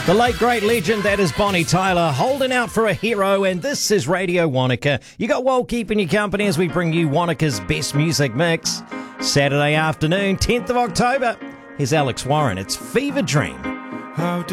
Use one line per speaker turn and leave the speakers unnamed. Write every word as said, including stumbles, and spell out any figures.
The late great legend, that is Bonnie Tyler, holding out for a hero, and this is Radio Wanaka. You got Wal keeping you company as we bring you Wanaka's best music mix. Saturday afternoon, tenth of October. Here's Alex Warren. It's Fever Dream.
How